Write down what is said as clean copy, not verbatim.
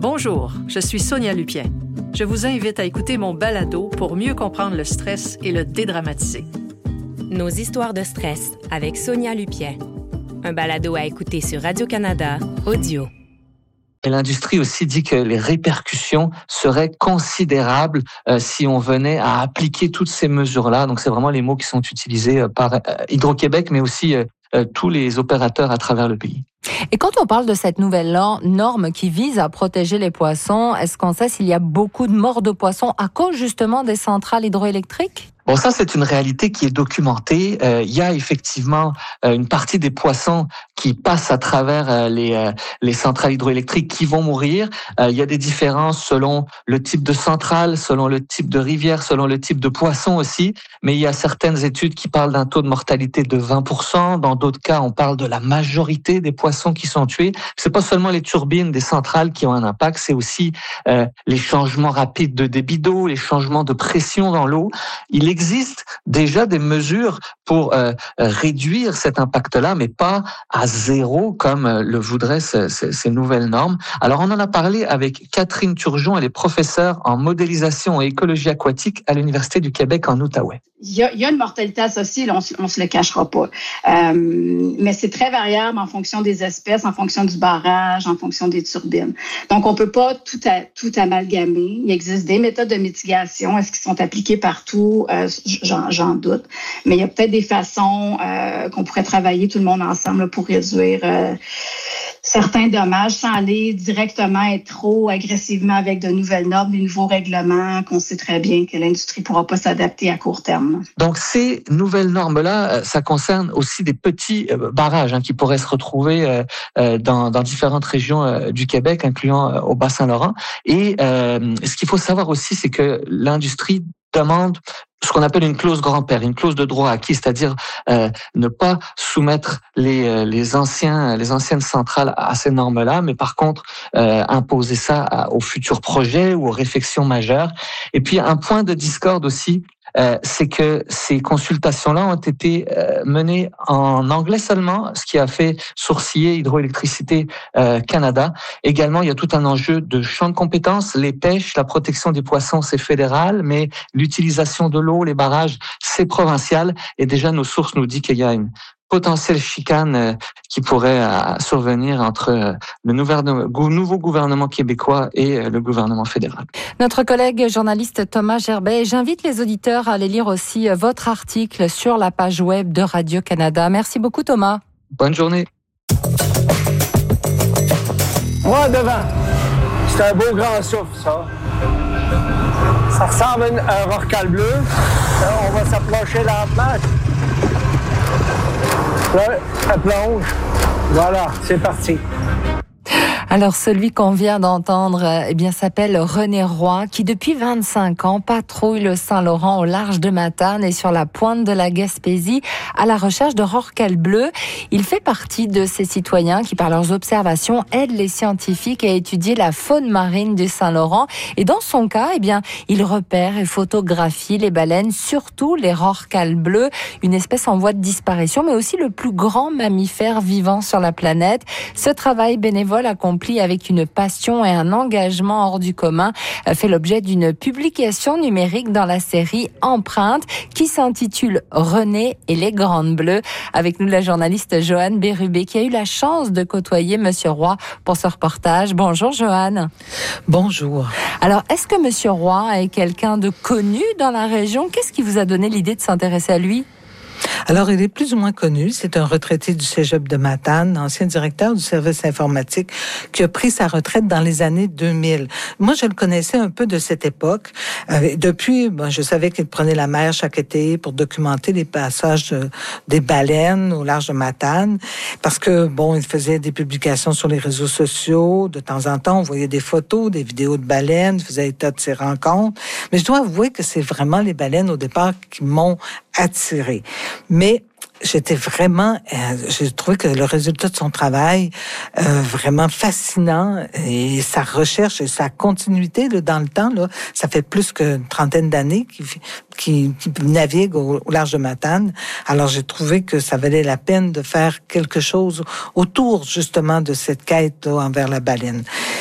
Bonjour, je suis Sonia Lupien. Je vous invite à écouter mon balado pour mieux comprendre le stress et le dédramatiser. Nos histoires de stress avec Sonia Lupien. Un balado à écouter sur Radio-Canada Audio. Et l'industrie aussi dit que les répercussions seraient considérables si on venait à appliquer toutes ces mesures-là. Donc, c'est vraiment les mots qui sont utilisés par Hydro-Québec, mais aussi tous les opérateurs à travers le pays. Et quand on parle de cette nouvelle norme qui vise à protéger les poissons, est-ce qu'on sait s'il y a beaucoup de morts de poissons à cause justement des centrales hydroélectriques? Bon, ça, c'est une réalité qui est documentée. Il y a effectivement une partie des poissons qui passent à travers les centrales hydroélectriques qui vont mourir. Il y a des différences selon le type de centrale, selon le type de rivière, selon le type de poisson aussi. Mais il y a certaines études qui parlent d'un taux de mortalité de 20%. Dans d'autres cas, on parle de la majorité des poissons qui sont tués. C'est pas seulement les turbines des centrales qui ont un impact, c'est aussi les changements rapides de débit d'eau, les changements de pression dans l'eau. Il existe déjà des mesures pour réduire cet impact-là, mais pas à zéro comme le voudraient ces nouvelles normes. Alors, on en a parlé avec Catherine Turgeon, elle est professeure en modélisation et écologie aquatique à l'Université du Québec en Outaouais. Il y a une mortalité associée, là, on se le cachera pas. Mais c'est très variable en fonction des espèces, en fonction du barrage, en fonction des turbines. Donc, on peut pas tout amalgamer. Il existe des méthodes de mitigation. Est-ce qu'ils sont appliquées partout? J'en doute. Mais il y a peut-être des façons qu'on pourrait travailler tout le monde ensemble là, pour réduire certains dommages sans aller directement et trop agressivement avec de nouvelles normes, des nouveaux règlements qu'on sait très bien que l'industrie pourra pas s'adapter à court terme. Donc, ces nouvelles normes-là, ça concerne aussi des petits barrages qui pourraient se retrouver dans différentes régions du Québec, incluant au Bas-Saint-Laurent. Et ce qu'il faut savoir aussi, c'est que l'industrie demande ce qu'on appelle une clause grand-père, une clause de droit acquis, c'est-à-dire ne pas soumettre les anciennes centrales à ces normes-là, mais par contre imposer ça aux futurs projets ou aux réflexions majeures. Et puis un point de discorde aussi, c'est que ces consultations-là ont été menées en anglais seulement, ce qui a fait sourciller Hydroélectricité Canada. Également, il y a tout un enjeu de champ de compétences. Les pêches, la protection des poissons, c'est fédéral, mais l'utilisation de l'eau, les barrages, c'est provincial. Et déjà, nos sources nous disent qu'il y a une potentielle chicane qui pourrait survenir entre le nouveau gouvernement québécois et le gouvernement fédéral. Notre collègue journaliste Thomas Gerbet, j'invite les auditeurs à aller lire aussi votre article sur la page web de Radio-Canada. Merci beaucoup Thomas. Bonne journée. Moi devant, c'est un beau grand souffle ça. Ça ressemble à un rorcal bleu. On va s'approcher lentement. Là, ça plonge. Voilà, c'est parti. Alors, celui qu'on vient d'entendre, s'appelle René Roy, qui depuis 25 ans patrouille le Saint-Laurent au large de Matane et sur la pointe de la Gaspésie à la recherche de rorquals bleus. Il fait partie de ces citoyens qui, par leurs observations, aident les scientifiques à étudier la faune marine du Saint-Laurent. Et dans son cas, il repère et photographie les baleines, surtout les rorquals bleus, une espèce en voie de disparition, mais aussi le plus grand mammifère vivant sur la planète. Ce travail bénévole accompli avec une passion et un engagement hors du commun fait l'objet d'une publication numérique dans la série Empreinte qui s'intitule René et les Grandes Bleues. Avec nous la journaliste Joanne Bérubé qui a eu la chance de côtoyer Monsieur Roy pour ce reportage. Bonjour Joanne. Bonjour. Alors est-ce que Monsieur Roy est quelqu'un de connu dans la région? Qu'est-ce qui vous a donné l'idée de s'intéresser à lui? Alors, il est plus ou moins connu. C'est un retraité du Cégep de Matane, ancien directeur du service informatique, qui a pris sa retraite dans les années 2000. Moi, je le connaissais un peu de cette époque. Depuis, je savais qu'il prenait la mer chaque été pour documenter les passages des baleines au large de Matane, parce que, il faisait des publications sur les réseaux sociaux. De temps en temps, on voyait des photos, des vidéos de baleines, il faisait état de ses rencontres. Mais je dois avouer que c'est vraiment les baleines, au départ, qui m'ont attiré. Mais j'étais vraiment, j'ai trouvé que le résultat de son travail vraiment fascinant et sa recherche et sa continuité là, dans le temps, là, ça fait plus qu'une trentaine d'années qu'il navigue au large de Matane. Alors j'ai trouvé que ça valait la peine de faire quelque chose autour justement de cette quête là, envers la baleine.